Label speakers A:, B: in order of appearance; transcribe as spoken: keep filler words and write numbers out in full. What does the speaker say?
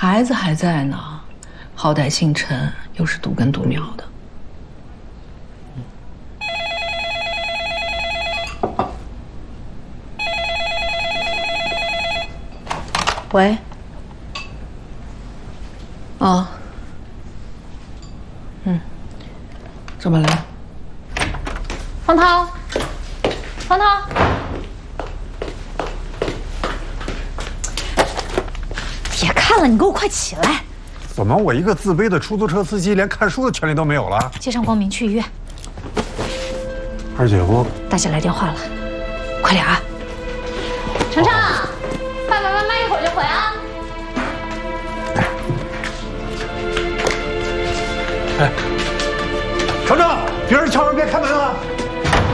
A: 孩子还在呢，好歹姓陈，又是独根独苗的。喂。哦。嗯。怎么了？
B: 方涛，方涛。 别看了，你给我快起来！
C: 怎么，我一个自卑的出租车司机，连看书的权利都没有了？
B: 接上光明去医院。
C: 二姐夫，
B: 大姐来电话了，快点啊！程程，爸爸妈妈一会儿就回啊。
C: 哎，程程，别人敲